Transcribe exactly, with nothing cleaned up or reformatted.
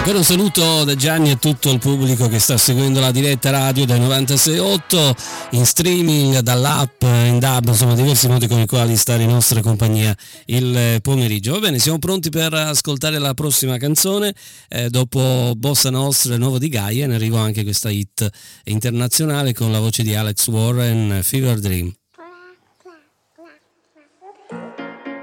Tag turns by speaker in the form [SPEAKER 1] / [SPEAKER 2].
[SPEAKER 1] Ancora un saluto da Gianni a tutto il pubblico che sta seguendo la diretta radio dai novantasei otto, in streaming, dall'app, in dub, insomma diversi modi con i quali stare in nostra compagnia il pomeriggio. Va bene, siamo pronti per ascoltare la prossima canzone. Eh, dopo Bossa Nostra, il nuovo di Gaia, ne arriva anche questa hit internazionale con la voce di Alex Warren, Fever Dream.